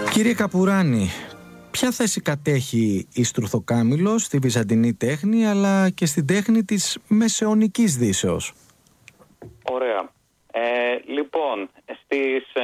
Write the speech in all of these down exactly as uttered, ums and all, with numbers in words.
Κύριε Καπουράνη, ποια θέση κατέχει η Στρουθοκάμιλος στη βυζαντινή τέχνη αλλά και στην τέχνη της Μεσαιωνικής Δύσεως? Ωραία. Ε, λοιπόν, στις, ε,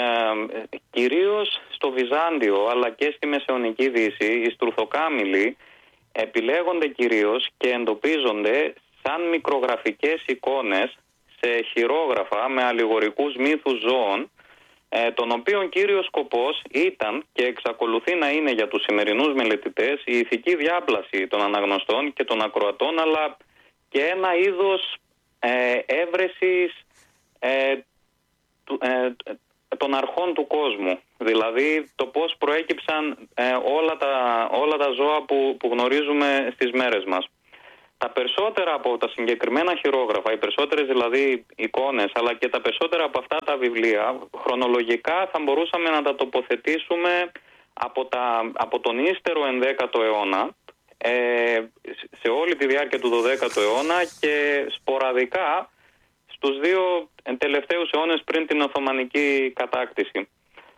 κυρίως στο Βυζάντιο αλλά και στη Μεσαιωνική Δύση οι στρουθοκάμιλοι επιλέγονται κυρίως και εντοπίζονται σαν μικρογραφικές εικόνες σε χειρόγραφα με αλληγορικούς μύθους ζώων, ε, των οποίων κύριος σκοπός ήταν και εξακολουθεί να είναι για τους σημερινούς μελετητές η ηθική διάπλαση των αναγνωστών και των ακροατών, αλλά και ένα είδος ε, έβρεσης ε, του, ε, των αρχών του κόσμου. Δηλαδή το πώς προέκυψαν ε, όλα, τα, όλα τα ζώα που, που γνωρίζουμε στις μέρες μας. Τα περισσότερα από τα συγκεκριμένα χειρόγραφα, οι περισσότερες δηλαδή εικόνες, αλλά και τα περισσότερα από αυτά τα βιβλία, χρονολογικά θα μπορούσαμε να τα τοποθετήσουμε από, τα, από τον ύστερο ενδέκατο αιώνα, ε, σε όλη τη διάρκεια του δωδέκατου αιώνα και σποραδικά στους δύο τελευταίους αιώνες πριν την Οθωμανική κατάκτηση.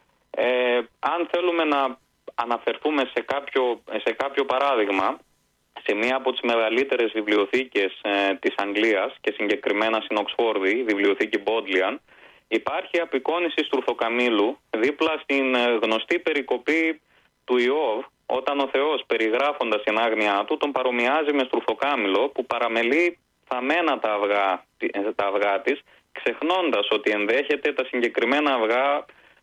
Ε, αν θέλουμε να αναφερθούμε σε κάποιο, σε κάποιο παράδειγμα, σε μία από τις μεγαλύτερες βιβλιοθήκες ε, της Αγγλίας και συγκεκριμένα στην Οξφόρδη, η βιβλιοθήκη Bodleian, υπάρχει απεικόνιση Στρουθοκαμίλου δίπλα στην ε, γνωστή περικοπή του Ιώβ, όταν ο Θεός, περιγράφοντας την άγνοιά του, τον παρομοιάζει με στρουθοκάμιλο που παραμελεί θαμμένα τα αυγά, τα αυγά της, ξεχνώντας ότι ενδέχεται τα συγκεκριμένα αυγά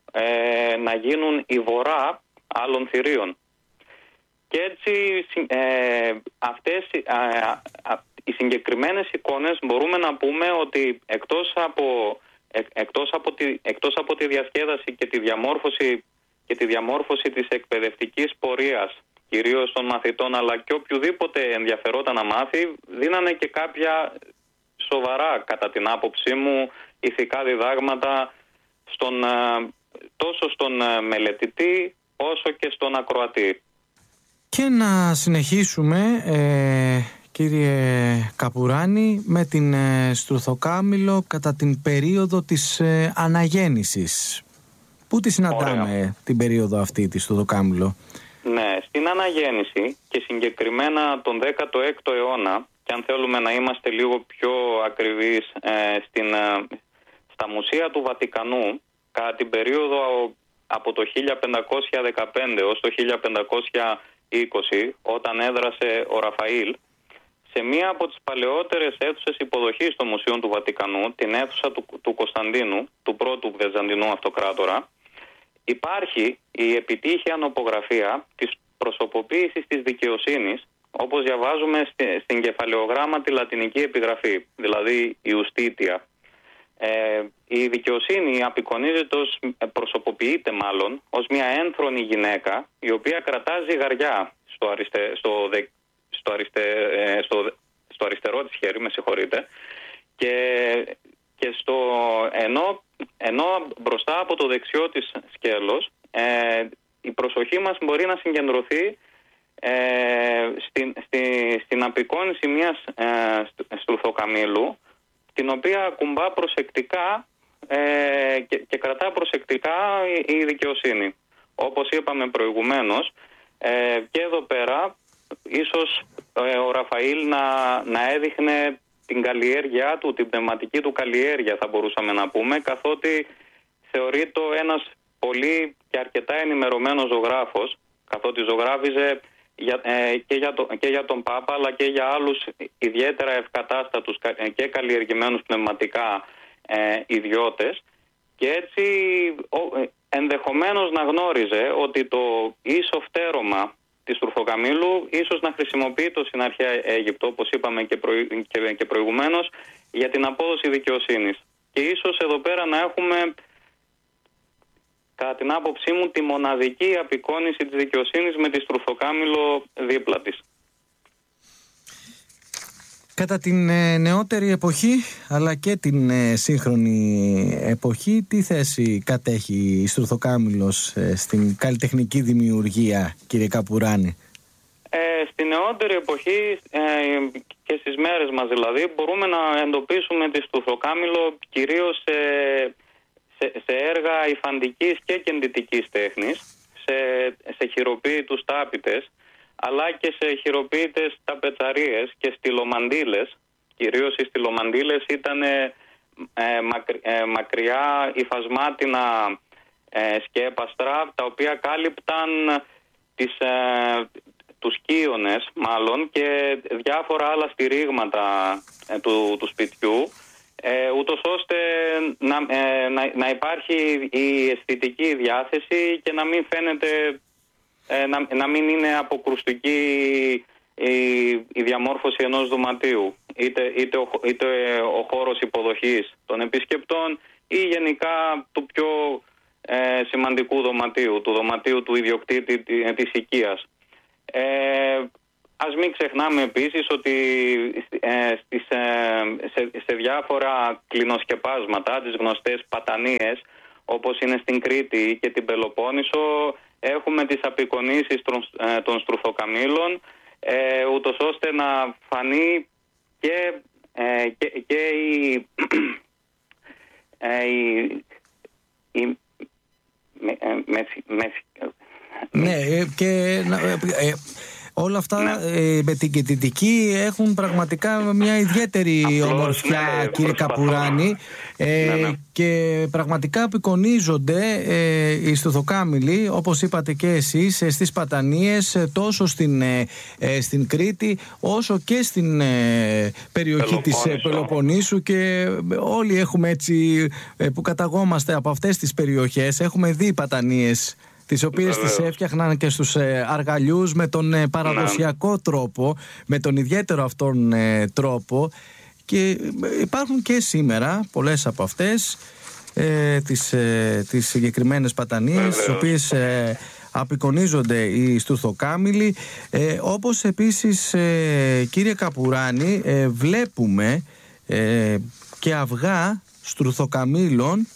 ε, να γίνουν η βορρά άλλων θηρίων. Και έτσι ε, αυτές ε, ε, οι συγκεκριμένες εικόνες μπορούμε να πούμε ότι εκτός από, ε, εκτός από, τη, εκτός από τη διασκέδαση και τη διαμόρφωση, και τη διαμόρφωση της εκπαιδευτικής πορείας, κυρίως των μαθητών, αλλά και οποιοδήποτε ενδιαφερόταν να μάθει, δίνανε και κάποια σοβαρά, κατά την άποψή μου, ηθικά διδάγματα στον, τόσο στον μελετητή όσο και στον ακροατή. Και να συνεχίσουμε, ε, κύριε Καπουράνη, με την ε, Στρουθοκάμιλο κατά την περίοδο της ε, αναγέννησης. Πού τη συναντάμε? Ωραία. Την περίοδο αυτή της Στρουθοκάμιλο? Ναι, στην αναγέννηση και συγκεκριμένα τον δέκατο έκτο αιώνα, και αν θέλουμε να είμαστε λίγο πιο ακριβείς, ε, στην, ε, στα μουσεία του Βατικανού, κατά την περίοδο από το χίλια πεντακόσια δεκαπέντε ως το χίλια πεντακόσια είκοσι, όταν έδρασε ο Ραφαήλ, σε μία από τις παλαιότερες αίθουσες υποδοχής των μουσείων του Βατικανού, την αίθουσα του, του Κωνσταντίνου, του πρώτου Βυζαντινού Αυτοκράτορα, υπάρχει η επιτύχια νοπογραφία της προσωποποίησης της δικαιοσύνης, όπως διαβάζουμε στη, στην κεφαλαιογράμματη λατινική επιγραφή, δηλαδή η ουστίτια. Ε, η δικαιοσύνη απεικονίζεται ως, προσωποποιείται μάλλον, ως μια ένθρονη γυναίκα, η οποία κρατά ζυγαριά στο, αριστε, στο, δε, στο, αριστε, στο, στο αριστερό της χέρι, με συγχωρείτε, και, και στο, ενώ, ενώ μπροστά από το δεξιό της σκέλος, ε, η προσοχή μας μπορεί να συγκεντρωθεί ε, στην, στη, στην απεικόνιση μιας ε, στρουθοκαμίλου, την οποία ακουμπά προσεκτικά ε, και, και κρατά προσεκτικά η, η δικαιοσύνη. Όπως είπαμε προηγουμένως, ε, και εδώ πέρα ίσως ε, ο Ραφαήλ να, να έδειχνε την καλλιέργειά του, την πνευματική του καλλιέργεια, θα μπορούσαμε να πούμε, καθότι θεωρείται ένας πολύ και αρκετά ενημερωμένος ζωγράφος, καθότι ζωγράφιζε για, ε, και, για το, και για τον Πάπα αλλά και για άλλους ιδιαίτερα ευκατάστατους και καλλιεργημένους πνευματικά ε, ιδιώτες, και έτσι ο, ε, ενδεχομένως να γνώριζε ότι το ίσο φτέρωμα της Στρουθοκαμίλου ίσως να χρησιμοποιείται στην αρχαία Αίγυπτο, όπως είπαμε και, προη, και, και προηγουμένως, για την απόδοση δικαιοσύνης. Και ίσως εδώ πέρα να έχουμε, κατά την άποψή μου, τη μοναδική απεικόνιση της δικαιοσύνης με τη Στρουθοκάμιλο δίπλα της. Κατά την ε, νεότερη εποχή αλλά και την ε, σύγχρονη εποχή, τι θέση κατέχει η Στρουθοκάμιλος ε, στην καλλιτεχνική δημιουργία, κύριε Καπουράνη? Ε, στη νεότερη εποχή ε, και στις μέρες μας δηλαδή, μπορούμε να εντοπίσουμε τη Στρουθοκάμιλο κυρίως σε, σε, σε έργα υφαντικής και κεντητικής τέχνης, σε, σε χειροποίητους τάπητες, αλλά και σε χειροποίητες ταπετσαρίες και στυλομαντήλες. Κυρίως οι στυλομαντήλες ήταν ε, μακρι, ε, μακριά υφασμάτινα ε, σκέπαστρα, τα οποία κάλυπταν τις, ε, τους κύονες μάλλον και διάφορα άλλα στηρίγματα ε, του, του σπιτιού, ε, ούτως ώστε να, ε, να, να υπάρχει η αισθητική διάθεση και να μην φαίνεται, ε, να, να μην είναι αποκρουστική η, η διαμόρφωση ενός δωματίου, είτε, είτε, ο, είτε ο χώρος υποδοχής των επισκεπτών ή γενικά του πιο ε, σημαντικού δωματίου, του δωματίου του ιδιοκτήτη της οικίας. Ε, ας μην ξεχνάμε επίσης ότι ε, στις, ε, σε, σε διάφορα κλινοσκεπάσματα, τις γνωστές πατανίες, όπως είναι στην Κρήτη και την Πελοπόννησο, έχουμε τις απεικονίσεις των, ε, των στρουθοκαμήλων, ε, ούτως ώστε να φανεί και, ε, και, και η, ε, η, η με, με, με, ναι, και ε, ε, όλα αυτά ναι. ε, με την κεντρική έχουν πραγματικά μια ιδιαίτερη απλώς, ομορφιά, ναι, κύριε Καπουράνη, ε, ναι, ναι. και πραγματικά απεικονίζονται ε, οι στουθοκάμιλοι, όπως είπατε και εσείς, ε, στις πατανίες, τόσο στην, ε, ε, στην Κρήτη όσο και στην ε, περιοχή της ε, Πελοποννήσου, και όλοι έχουμε έτσι ε, που καταγόμαστε από αυτές τις περιοχές, έχουμε δει πατανίες τις οποίες τις έφτιαχναν και στους ε, αργαλιούς με τον ε, παραδοσιακό ναι. τρόπο, με τον ιδιαίτερο αυτόν ε, τρόπο, και υπάρχουν και σήμερα πολλές από αυτές ε, τις, ε, τις συγκεκριμένες πατανίες, τις οποίες ε, απεικονίζονται οι στουθοκάμιλοι, ε, όπως επίσης ε, κύριε Καπουράνη ε, βλέπουμε ε, και αυγά στρουθοκαμήλων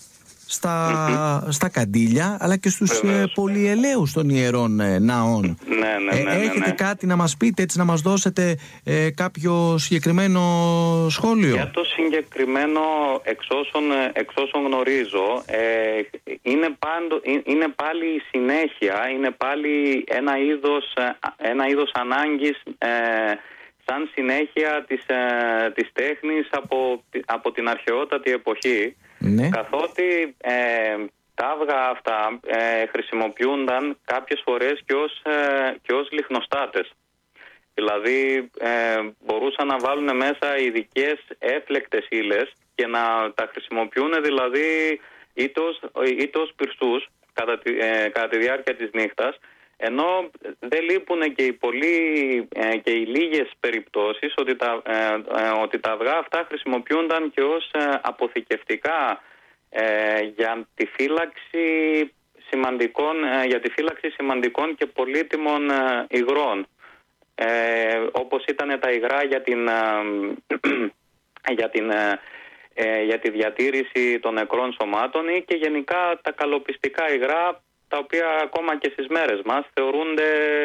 στα, στα καντήλια, αλλά και στους ε, πολυελαίους των ιερών ε, ναών. Ναι, ναι, ναι, ναι, έχετε ναι. κάτι να μας πείτε, έτσι, να μας δώσετε ε, κάποιο συγκεκριμένο σχόλιο? Για το συγκεκριμένο, εξ όσων, εξ όσων γνωρίζω, ε, είναι, πάντο, είναι πάλι η συνέχεια, είναι πάλι ένα είδος, ένα είδος ανάγκης, ε, σαν συνέχεια της, ε, της τέχνης από, από την αρχαιότατη εποχή. Ναι. Καθότι ε, τα αυγά αυτά ε, χρησιμοποιούνταν κάποιες φορές και ως, ε, και ως λιχνοστάτες. Δηλαδή ε, μπορούσαν να βάλουν μέσα ειδικές έφλεκτες ύλες και να τα χρησιμοποιούν, δηλαδή είτε ως, είτε ως πυρσούς κατά τη, ε, κατά τη διάρκεια της νύχτας, ενώ δεν λείπουν και οι, πολύ, ε, και οι λίγες περιπτώσεις ότι τα, ε, ε, ότι τα αυγά αυτά χρησιμοποιούνταν και ως ε, αποθηκευτικά ε, για τη φύλαξη σημαντικών, ε, για τη φύλαξη σημαντικών και πολύτιμων ε, υγρών, ε, όπως ήταν τα υγρά για την, ε, για την ε, ε, για τη διατήρηση των νεκρών σωμάτων, ή και γενικά τα καλοπιστικά υγρά, τα οποία ακόμα και στις μέρες μας θεωρούνται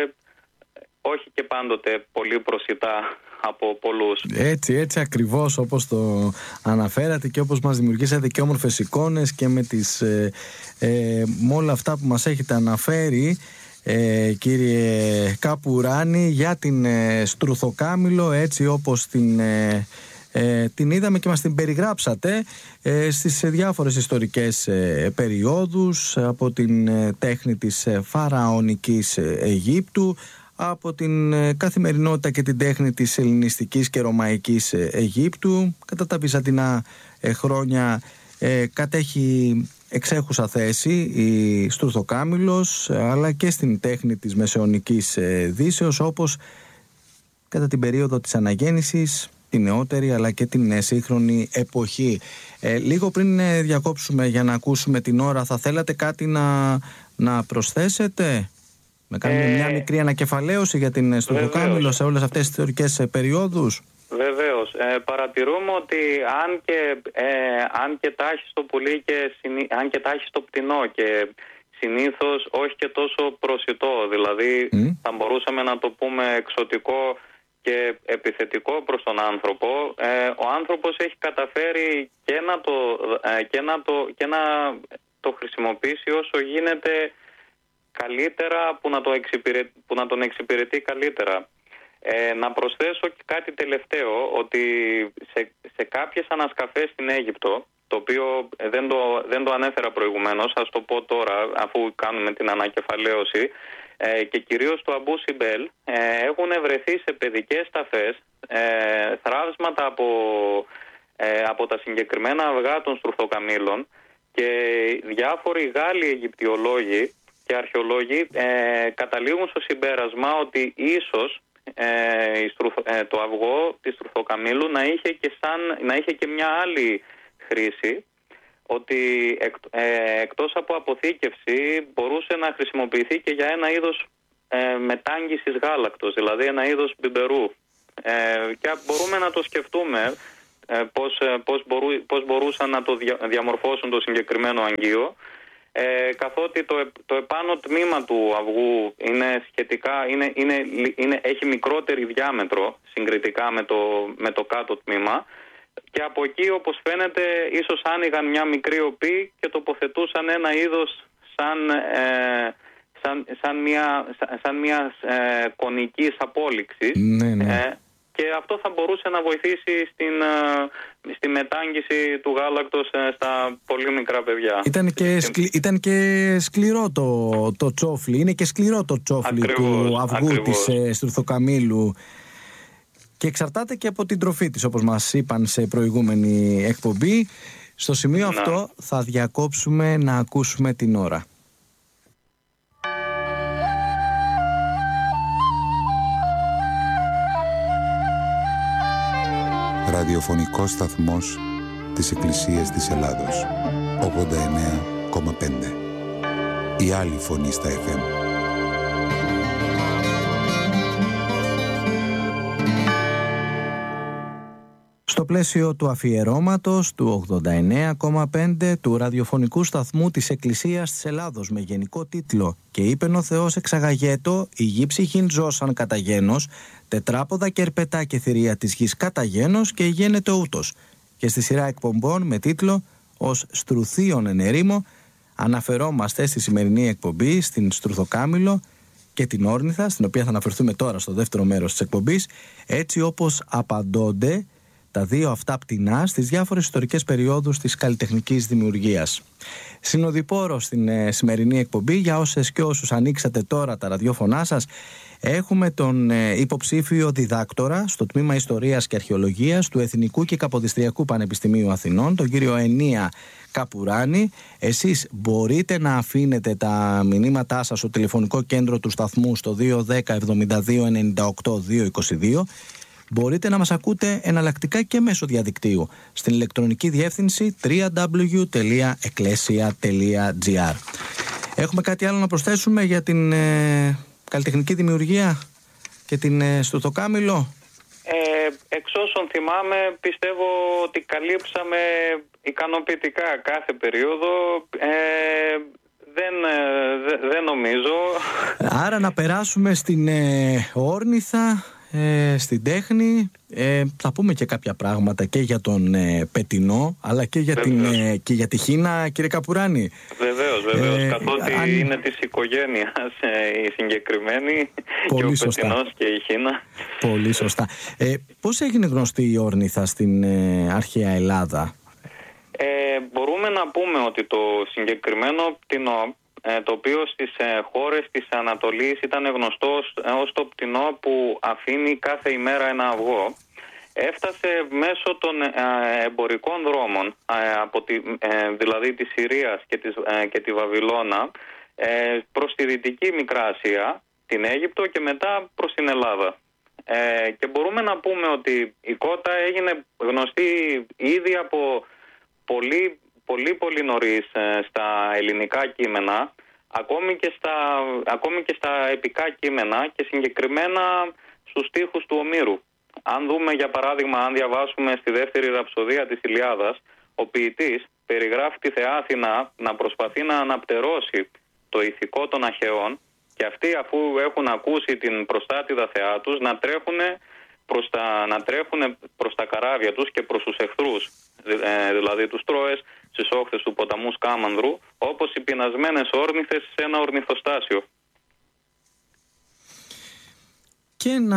όχι και πάντοτε πολύ προσιτά από πολλούς. Έτσι, έτσι ακριβώς όπως το αναφέρατε και όπως μας δημιουργήσατε και όμορφες εικόνες, και με, τις, ε, ε, με όλα αυτά που μας έχετε αναφέρει, ε, κύριε Καπουράνη, για την ε, στρουθοκάμιλο, έτσι όπως την... Ε, Ε, την είδαμε και μας την περιγράψατε ε, στις διάφορες ιστορικές ε, περιόδους, από την ε, τέχνη της ε, φαραωνικής ε, Αιγύπτου, από την ε, καθημερινότητα και την τέχνη της ελληνιστικής και ρωμαϊκής ε, Αιγύπτου. Κατά τα βυζαντινά ε, χρόνια ε, κατέχει εξέχουσα θέση η στρουθοκάμιλος, ε, αλλά και στην τέχνη της μεσαιωνικής ε, Δύσεως, όπως κατά την περίοδο της αναγέννησης, την νεότερη αλλά και την σύγχρονη εποχή. Ε, λίγο πριν ε, διακόψουμε για να ακούσουμε την ώρα, θα θέλατε κάτι να, να προσθέσετε? Να κάνουμε ε, μια μικρή ανακεφαλαίωση για την στρουθοκάμιλο σε όλες αυτές τις ιστορικές ε, περιόδους. Βεβαίως. Ε, παρατηρούμε ότι αν και, ε, αν και τάχει στο πουλί και συνή, αν και τάχει στο πτηνό και συνήθως όχι και τόσο προσιτό, δηλαδή mm. θα μπορούσαμε να το πούμε εξωτικό και επιθετικό προς τον άνθρωπο, ε, ο άνθρωπος έχει καταφέρει και να το, ε, και να το, και να το χρησιμοποιήσει όσο γίνεται καλύτερα, που να, το εξυπηρε... που να τον εξυπηρετεί καλύτερα. Ε, να προσθέσω και κάτι τελευταίο, ότι σε, σε κάποιες ανασκαφές στην Αίγυπτο, το οποίο δεν το, δεν το ανέφερα προηγουμένως, ας το πω τώρα αφού κάνουμε την ανακεφαλαίωση, ε, και κυρίως του Αμπού Σιμπέλ, ε, έχουν βρεθεί σε παιδικές ταφές ε, θράψματα από, ε, από τα συγκεκριμένα αυγά των στρουθοκαμήλων, και διάφοροι Γάλλοι Αιγυπτιολόγοι και αρχαιολόγοι ε, καταλήγουν στο συμπέρασμα ότι ίσως ε, ε, το αυγό της στρουθοκαμήλου να είχε και, σαν, να είχε και μια άλλη χρήση, ότι εκ, ε, εκτός από αποθήκευση μπορούσε να χρησιμοποιηθεί και για ένα είδος ε, μετάγγισης γάλακτος, δηλαδή ένα είδος μπιμπερού. Ε, και μπορούμε να το σκεφτούμε ε, πώς, πώς, μπορού, πώς μπορούσαν να το δια, διαμορφώσουν το συγκεκριμένο αγγείο, ε, καθότι το, το επάνω τμήμα του αυγού είναι σχετικά, είναι, είναι, είναι, έχει μικρότερη διάμετρο συγκριτικά με το, με το κάτω τμήμα, και από εκεί, όπως φαίνεται, ίσως άνοιγαν μια μικρή οπή και τοποθετούσαν ένα είδος σαν, ε, σαν, σαν μια, σαν μια ε, κονικής απόλυξης. Ναι, ναι. Ε, και αυτό θα μπορούσε να βοηθήσει στην, ε, στη μετάγγιση του γάλακτος ε, στα πολύ μικρά παιδιά. Ήταν και, σκλη, ήταν και σκληρό το, το τσόφλι, είναι και σκληρό το τσόφλι ακριβώς, του αυγού ακριβώς. της ε, στρουθοκαμήλου. Και εξαρτάται και από την τροφή της, όπως μας είπαν σε προηγούμενη εκπομπή. Στο σημείο να. αυτό θα διακόψουμε να ακούσουμε την ώρα. Ραδιοφωνικός σταθμός της Εκκλησίας της Ελλάδος. ογδόντα εννέα κόμμα πέντε. Η άλλη φωνή στα εφ εμ. Στο πλαίσιο του αφιερώματος του ογδόντα εννέα κόμμα πέντε του ραδιοφωνικού σταθμού της Εκκλησίας της Ελλάδος με γενικό τίτλο «Και είπεν ο Θεός εξαγαγέτο, η γη ψυχήν ζώσαν κατά γένος, τετράποδα και ερπετά και θηρία της γης κατά γένος και γένετο ούτως». Και στη σειρά εκπομπών με τίτλο «Ως στρουθίον εν ερήμο» αναφερόμαστε στη σημερινή εκπομπή στην Στρουθοκάμηλο και την Όρνηθα, στην οποία θα αναφερθούμε τώρα στο δεύτερο μέρος της εκπομπής, έτσι όπως απαντώνται τα δύο αυτά πτηνά στις διάφορες ιστορικές περιόδους της καλλιτεχνικής δημιουργίας. Συνοδοιπόρο στην ε, σημερινή εκπομπή, για όσες και όσους ανοίξατε τώρα τα ραδιόφωνά σας, έχουμε τον ε, υποψήφιο διδάκτορα στο τμήμα Ιστορίας και Αρχαιολογίας του Εθνικού και Καποδιστριακού Πανεπιστημίου Αθηνών, τον κύριο Ενία Καπουράνη. Εσείς μπορείτε να αφήνετε τα μηνύματά σας στο τηλεφωνικό κέντρο του σταθμού στο δύο ένα μηδέν εβδομήντα δύο ενενήντα οκτώ διακόσια είκοσι δύο. Μπορείτε να μας ακούτε εναλλακτικά και μέσω διαδικτύου στην ηλεκτρονική διεύθυνση double-u double-u double-u τελεία εκκλέσια τελεία τζι άρ. Έχουμε κάτι άλλο να προσθέσουμε για την ε, καλλιτεχνική δημιουργία και την ε, Στρουθοκάμηλο? Ε, εξ όσων θυμάμαι, πιστεύω ότι καλύψαμε ικανοποιητικά κάθε περίοδο. Ε, δεν, δε, δεν νομίζω. Άρα να περάσουμε στην ε, Όρνηθα, Ε, στην τέχνη. ε, Θα πούμε και κάποια πράγματα και για τον ε, Πετεινό, αλλά και για, την, ε, και για τη Χίνα, κύριε Καπουράνη. Βεβαίως, βεβαίως, ε, καθότι αν... είναι της οικογένειας ε, η συγκεκριμένη. Πολύ και ο σωστά. Πετεινός και η Χίνα. Πολύ σωστά. ε, Πώς έγινε γνωστή η Όρνηθα στην ε, αρχαία Ελλάδα? ε, Μπορούμε να πούμε ότι το συγκεκριμένο πτηνό, το οποίο στις χώρες της Ανατολής ήταν γνωστό ως το πτηνό που αφήνει κάθε ημέρα ένα αυγό, έφτασε μέσω των εμπορικών δρόμων, από τη, δηλαδή της Συρίας και, της, και τη Βαβυλώνα, προς τη Δυτική Μικρά Ασία, την Αίγυπτο και μετά προς την Ελλάδα. Και μπορούμε να πούμε ότι η κότα έγινε γνωστή ήδη από πολύ πολύ πολύ νωρίς στα ελληνικά κείμενα, ακόμη και στα, ακόμη και στα επικά κείμενα και συγκεκριμένα στους στίχους του Ομήρου. Αν δούμε για παράδειγμα, αν διαβάσουμε στη δεύτερη ραψοδία της Ηλιάδας, ο ποιητής περιγράφει τη θεά Αθηνά να προσπαθεί να αναπτερώσει το ηθικό των Αχαιών, και αυτοί, αφού έχουν ακούσει την προστάτηδα θεά τους, να τρέχουν προς τα, να τρέχουν προς τα καράβια τους και προς τους εχθρούς, δηλαδή τους Τρώες, στις όχθες του ποταμού Σκάμανδρου, όπως οι πεινασμένες όρνηθες σε ένα ορνηθοστάσιο. Και να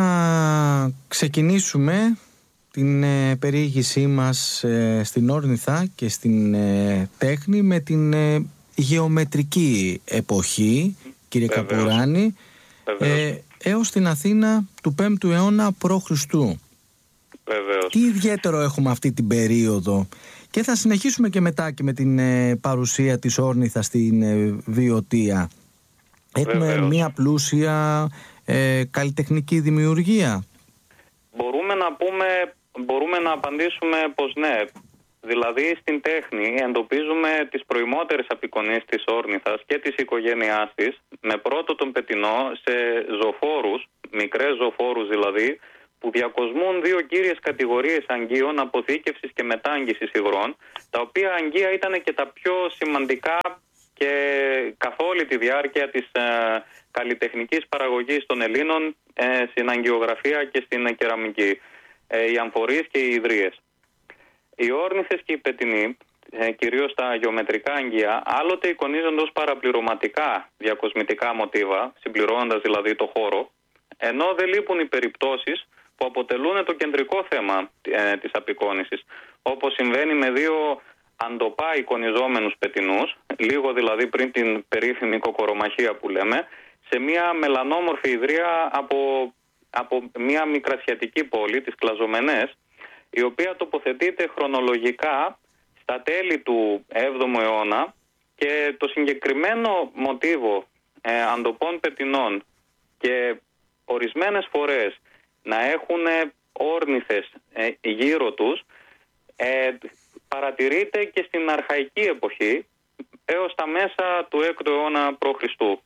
ξεκινήσουμε την ε, περιήγησή μας ε, στην όρνηθα και στην ε, τέχνη με την ε, γεωμετρική εποχή, κύριε Βεβαίως. Καπουράνη, Βεβαίως. ε, έως την Αθήνα του πέμπτου αιώνα π.Χ. Βεβαίως. Τι ιδιαίτερο έχουμε αυτή την περίοδο? Και θα συνεχίσουμε και μετά και με την ε, παρουσία της όρνηθας στην ε, Βιωτία. Έχουμε Βεβαίως. μια πλούσια ε, καλλιτεχνική δημιουργία. Μπορούμε να πούμε, μπορούμε να απαντήσουμε πως ναι. Δηλαδή στην τέχνη εντοπίζουμε τις προημότερες απεικονίσεις της όρνηθας και της οικογένειάς της, με πρώτο τον πετεινό σε ζωφόρους, μικρές ζωφόρους δηλαδή, που διακοσμούν δύο κύριες κατηγορίες αγγείων αποθήκευσης και μετάγγισης υγρών, τα οποία αγγεία ήταν και τα πιο σημαντικά και καθ' όλη τη διάρκεια της ε, καλλιτεχνικής παραγωγής των Ελλήνων ε, στην αγγειογραφία και στην κεραμική, ε, οι αμφορείς και οι ιδρύες. Οι όρνηθες και οι πετεινοί, ε, κυρίως τα γεωμετρικά αγγεία, άλλοτε εικονίζονται ως παραπληρωματικά διακοσμητικά μοτίβα, συμπληρώνοντας δηλαδή το χώρο, ενώ δεν λείπουν οι περιπτώσεις που αποτελούν το κεντρικό θέμα ε, της απεικόνησης, όπως συμβαίνει με δύο αντοπά εικονιζόμενους πετεινούς, λίγο δηλαδή πριν την περίφημη κοκορομαχία που λέμε, σε μια μελανόμορφη ιδρύα από, από μια μικρασιατική πόλη, τις Κλαζομενές, η οποία τοποθετείται χρονολογικά στα τέλη του έβδομου αιώνα, και το συγκεκριμένο μοτίβο ε, αντοπών πετεινών και ορισμένες φορές να έχουν όρνηθες ε, γύρω τους ε, παρατηρείται και στην αρχαϊκή εποχή έως τα μέσα του έκτου αιώνα π.Χ.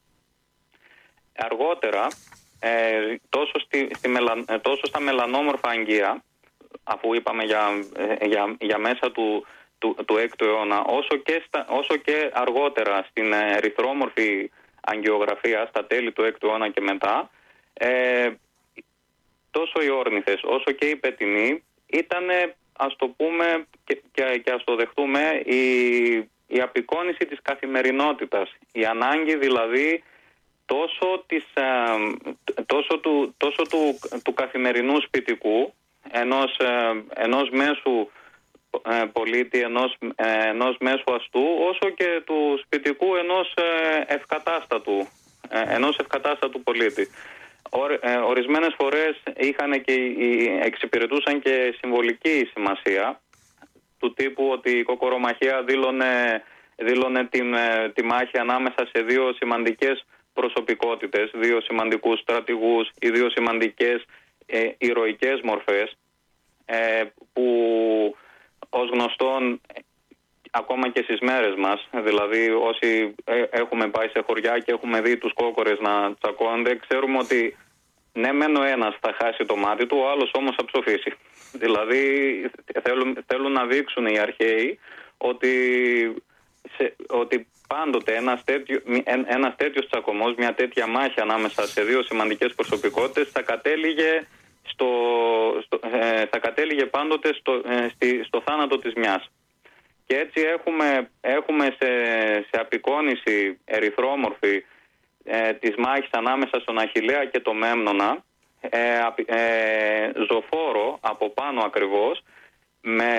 Αργότερα, ε, τόσο, στη, στη μελα, ε, τόσο στα μελανόμορφα αγγεία, αφού είπαμε για, ε, για, για μέσα του, του, του έκτου αιώνα, όσο και, στα, όσο και αργότερα στην ερυθρόμορφη αγγειογραφία, στα τέλη του έκτου αιώνα και μετά, ε, τόσο οι όρνηθες όσο και οι πετεινοί ήταν, ας το πούμε και, και, και ας το δεχτούμε, η, η απεικόνηση της καθημερινότητας, η ανάγκη δηλαδή τόσο, της, ε, τόσο, του, τόσο του, του καθημερινού σπιτικού, ενός, ε, ενός μέσου ε, πολίτη, ενός, ε, ενός μέσου αστού, όσο και του σπιτικού ενός ε, ευκατάστατου, ε, ενός ευκατάστατου πολίτη. Ορισμένες φορές είχαν και, εξυπηρετούσαν και συμβολική σημασία, του τύπου ότι η κοκορομαχία δήλωνε, δήλωνε τη, τη μάχη ανάμεσα σε δύο σημαντικές προσωπικότητες, δύο σημαντικούς στρατηγούς ή δύο σημαντικές ε, ηρωικές μορφές, ε, που ως γνωστόν ακόμα και στις μέρες μας, δηλαδή όσοι έχουμε πάει σε χωριά και έχουμε δει τους κόκορες να τσακώνονται, ξέρουμε ότι ναι μεν ο ένας θα χάσει το μάτι του, ο άλλος όμως θα ψοφήσει. Δηλαδή θέλουν, θέλουν να δείξουν οι αρχαίοι ότι, σε, ότι πάντοτε ένας, τέτοιο, ένας τέτοιος τσακωμός, μια τέτοια μάχη ανάμεσα σε δύο σημαντικές προσωπικότητες θα κατέληγε, στο, στο, ε, θα κατέληγε πάντοτε στο, ε, στη, στο θάνατο της μιας. Και έτσι έχουμε, έχουμε σε, σε απεικόνηση ερυθρόμορφη ε, της μάχης ανάμεσα στον Αχιλλέα και το Μέμνονα, ε, ε, ζωφόρο από πάνω ακριβώς, με,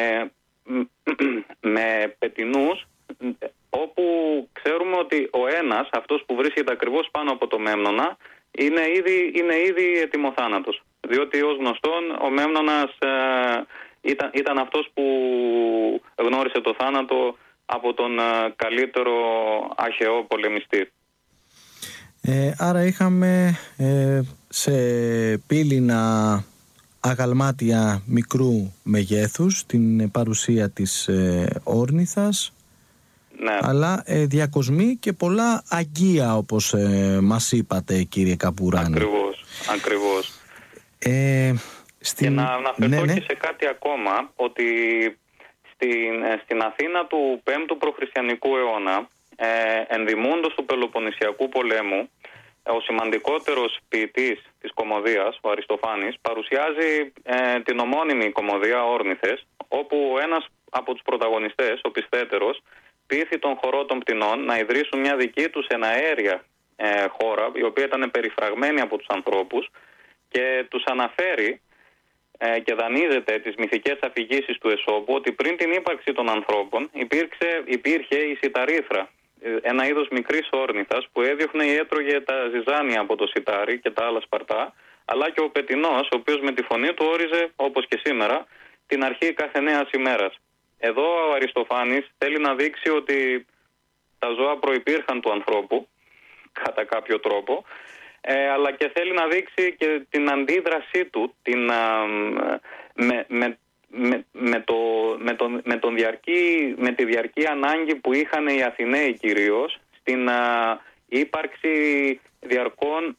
με πετεινούς, όπου ξέρουμε ότι ο ένας, αυτός που βρίσκεται ακριβώς πάνω από το Μέμνονα, είναι ήδη, είναι ήδη ετοιμοθάνατος. Διότι ως γνωστόν ο Μέμνονας ε, Ήταν, ήταν αυτός που γνώρισε το θάνατο από τον καλύτερο αρχαιό πολεμιστή. Ε, άρα είχαμε ε, σε πύληνα αγαλμάτια μικρού μεγέθους την παρουσία της ε, όρνηθας, ναι, αλλά ε, διακοσμοί και πολλά αγγεία, όπως ε, μας είπατε, κύριε Καπουράνη. Ακριβώς, ακριβώς. Ε, Στην... Και να αναφερθώ ναι, ναι. και σε κάτι ακόμα, ότι στην, στην Αθήνα του πέμπτου προχριστιανικού αιώνα, ε, ενδημούντος του Πελοποννησιακού πολέμου, ο σημαντικότερος ποιητής της κωμωδίας, ο Αριστοφάνης, παρουσιάζει ε, την ομώνυμη κωμωδία Όρνηθες, όπου ένας, από τους πρωταγωνιστές, ο Πισθέτερος, πείθει τον χορό των πτηνών να ιδρύσουν μια δική τους εναέρια ε, χώρα, η οποία ήταν περιφραγμένη από τους ανθρώπους, και τους αναφέρει ε, και δανείζεται τις μυθικές αφηγήσεις του Αισόπου ότι πριν την ύπαρξη των ανθρώπων υπήρξε, υπήρχε η σιταρίθρα, ένα είδος μικρής όρνηθας που έδιωχνε ή έτρωγε τα ζυζάνια από το σιτάρι και τα άλλα σπαρτά, αλλά και ο πετεινός, ο οποίος με τη φωνή του όριζε, όπως και σήμερα, την αρχή κάθε νέας ημέρας. Εδώ ο Αριστοφάνης θέλει να δείξει ότι τα ζώα προϋπήρχαν του ανθρώπου, κατά κάποιο τρόπο, ε, αλλά και θέλει να δείξει και την αντίδρασή του την, α, με, με, με, με, το, με, τον, με, τον διαρκή, με τη διαρκή ανάγκη που είχαν οι Αθηναίοι κυρίως στην α, ύπαρξη διαρκών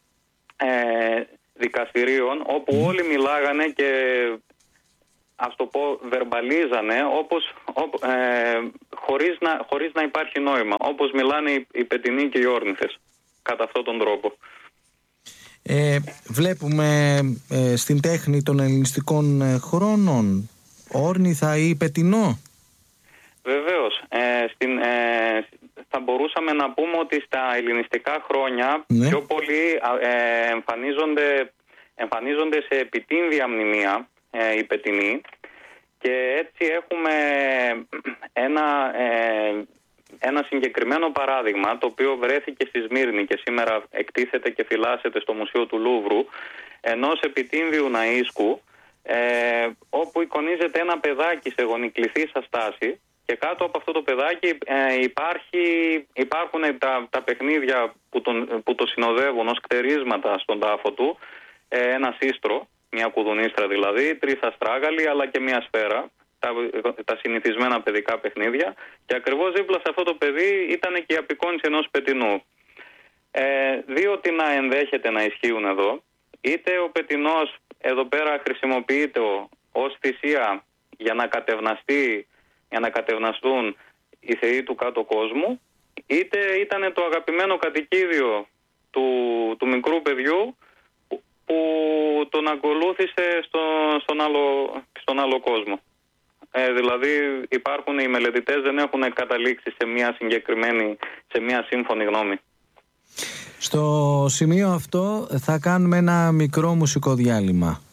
ε, δικαστηρίων, όπου όλοι μιλάγανε και, ας το πω, βερμπαλίζανε όπως, ό, ε, χωρίς, να, χωρίς να υπάρχει νόημα, όπως μιλάνε οι, οι πετεινοί και οι όρνηθες, κατά αυτόν τον τρόπο. Ε, βλέπουμε ε, στην τέχνη των ελληνιστικών ε, χρόνων όρνηθα ή πετεινό. Βεβαίως. Ε, στην, ε, θα μπορούσαμε να πούμε ότι στα ελληνιστικά χρόνια ναι. πιο πολύ ε, εμφανίζονται, εμφανίζονται σε επιτύμβια μνημεία ε, οι πετεινοί, και έτσι έχουμε ένα, ε, ένα συγκεκριμένο παράδειγμα, το οποίο βρέθηκε στη Σμύρνη και σήμερα εκτίθεται και φυλάσσεται στο Μουσείο του Λούβρου, ενός επιτύμβιου ναΐσκου, ε, όπου εικονίζεται ένα παιδάκι σε γονικληθήσα στάση, και κάτω από αυτό το παιδάκι ε, υπάρχει, υπάρχουν τα, τα παιχνίδια που, τον, που το συνοδεύουν ως κτερίσματα στον τάφο του, ε, ένα σύστρο, μια κουδουνίστρα δηλαδή, τρεις αστράγαλοι αλλά και μια σφαίρα, τα, τα συνηθισμένα παιδικά παιχνίδια, και ακριβώς δίπλα σε αυτό το παιδί ήταν και η απεικόνιση ενός πετεινού. Ε, δύο τι να ενδέχεται να ισχύουν εδώ, είτε ο πετεινός εδώ πέρα χρησιμοποιείται ως θυσία για να κατευναστεί για να κατευναστούν οι θεοί του κάτω κόσμου, είτε ήταν το αγαπημένο κατοικίδιο του, του μικρού παιδιού που, που τον ακολούθησε στο, στον, άλλο, στον άλλο κόσμο. Ε, δηλαδή υπάρχουν, οι μελετητές δεν έχουν καταλήξει σε μια συγκεκριμένη, σε μια σύμφωνη γνώμη. Στο σημείο αυτό θα κάνουμε ένα μικρό μουσικό διάλειμμα.